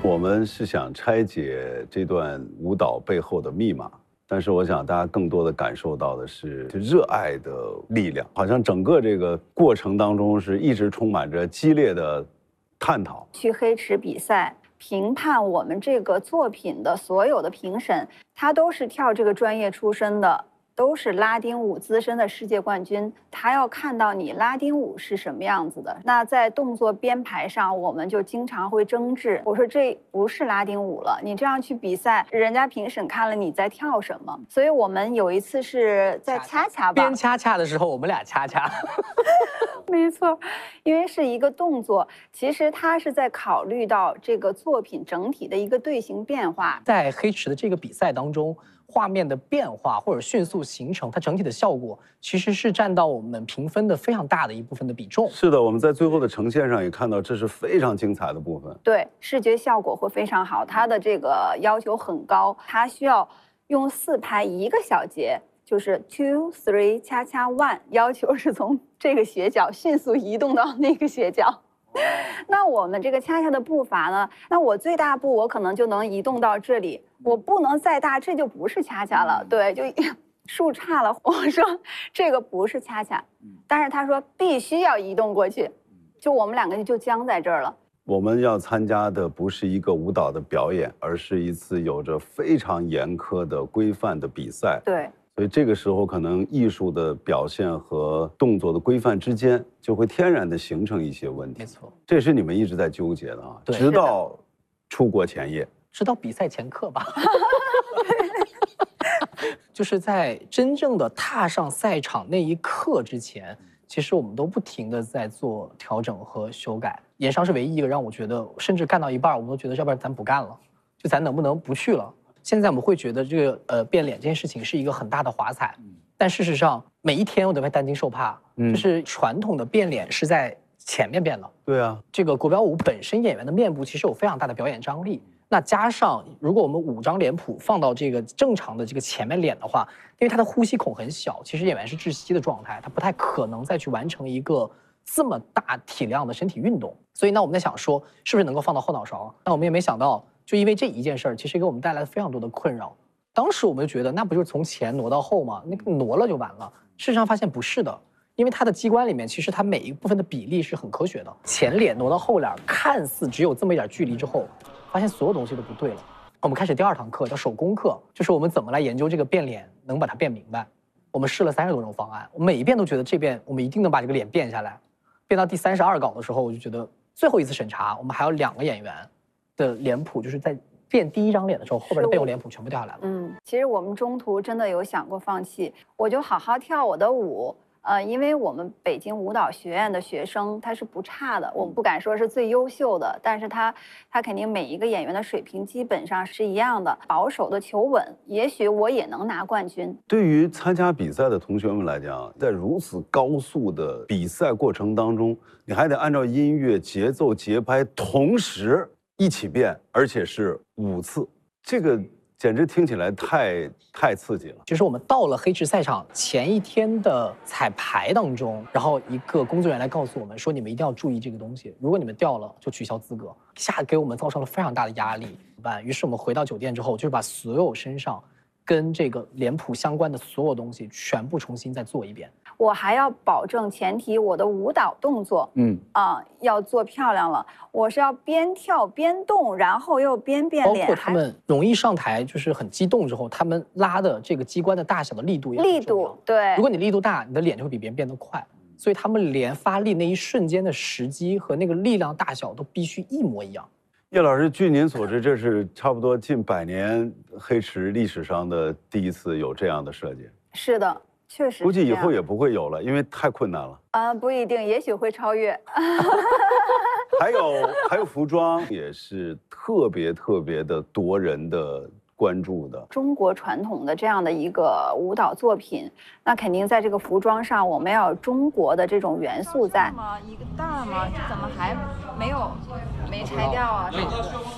我们是想拆解这段舞蹈背后的密码，但是我想大家更多的感受到的是热爱的力量，好像整个这个过程当中是一直充满着激烈的探讨。 去黑池比赛评判我们这个作品的所有的评审，他都是跳这个专业出身的，都是拉丁舞资深的世界冠军，他要看到你拉丁舞是什么样子的。那在动作编排上，我们就经常会争执。我说这不是拉丁舞了，你这样去比赛，人家评审看了你在跳什么。所以我们有一次是在恰恰吧， 编恰恰的时候，我们俩恰恰。 没错，因为是一个动作，其实它是在考虑到这个作品整体的一个队形变化。 在黑池的这个比赛当中，画面的变化或者迅速形成，它整体的效果其实是占到我们评分的非常大的一部分的比重。 是的，我们在最后的呈现上也看到，这是非常精彩的部分。 对，视觉效果会非常好，它的这个要求很高，它需要用4拍1个小节。就是 2 3 恰恰 1， 要求是从这个斜角迅速移动到那个斜角。那我们这个恰恰的步伐呢？那我最大步我可能就能移动到这里，我不能再大，这就不是恰恰了。对，就树差了。我说这个不是恰恰，但是他说必须要移动过去，就我们2个就僵在这儿了。 我们要参加的不是一个舞蹈的表演，而是一次有着非常严苛的规范的比赛。 对。 所以这个时候，可能艺术的表现和动作的规范之间就会天然的形成一些问题。 没错， 这也是你们一直在纠结的啊。 对， 直到出国前夜， 直到比赛前刻吧。就是在真正的踏上赛场那一刻之前，其实我们都不停的在做调整和修改。盐商是唯一一个让我觉得，甚至干到一半，我们都觉得要不然咱不干了，就咱能不能不去了。现在我们会觉得这个变脸这件事情是一个很大的华彩，但事实上每一天我都在担惊受怕。就是传统的变脸是在前面变了。 对啊， 这个国标舞本身演员的面部其实有非常大的表演张力，那加上如果我们5张脸谱放到这个正常的这个前面脸的话，因为他的呼吸孔很小，其实演员是窒息的状态，他不太可能再去完成一个这么大体量的身体运动。所以呢，我们在想说，是不是能够放到后脑勺？那我们也没想到。就因为这一件事儿，其实给我们带来了非常多的困扰。当时我们就觉得，那不就是从前挪到后吗？那个挪了就完了。事实上发现不是的，因为它的机关里面，其实它每一部分的比例是很科学的。前脸挪到后脸，看似只有这么一点距离之后，发现所有东西都不对了。我们开始第2堂课叫手工课，就是我们怎么来研究这个变脸，能把它变明白。我们试了30多种方案，我每一遍都觉得这遍我们一定能把这个脸变下来。变到第32稿的时候，我就觉得最后一次审查，我们还有2个演员的脸谱，就是在变第1张脸的时候，后边的备用脸谱全部掉下来了。 其实我们中途真的有想过放弃，我就好好跳我的舞。因为我们北京舞蹈学院的学生他是不差的，我们不敢说是最优秀的，但是他肯定每一个演员的水平基本上是一样的，保守的求稳，也许我也能拿冠军。 对于参加比赛的同学们来讲，在如此高速的比赛过程当中，你还得按照音乐节奏节拍同时一起变，而且是5次，这个简直听起来太刺激了。 其实我们到了黑池赛场前一天的彩排当中，然后一个工作人员来告诉我们说，你们一定要注意这个东西，如果你们掉了就取消资格，一下给我们造成了非常大的压力。于是我们回到酒店之后，就是把所有身上跟这个脸谱相关的所有东西全部重新再做一遍。 我还要保证前提，我的舞蹈动作，要做漂亮了。我是要边跳边动，然后又边变脸。 包括他们容易上台，就是很激动之后，他们拉的这个机关的大小的力度也很重要。 对， 如果你力度大，你的脸就会比别人变得快。所以他们连发力那一瞬间的时机和那个力量大小都必须一模一样。 叶老师，据您所知，这是差不多近100年黑池历史上的第一次有这样的设计。 是的。确实， 估计以后也不会有了，因为太困难了。 不一定，也许会超越。 还有服装也是特别的夺人的关注的。 中国传统的这样的一个舞蹈作品，那肯定在这个服装上，我们要有中国的这种元素在。 一个袋吗？这怎么还没拆掉啊？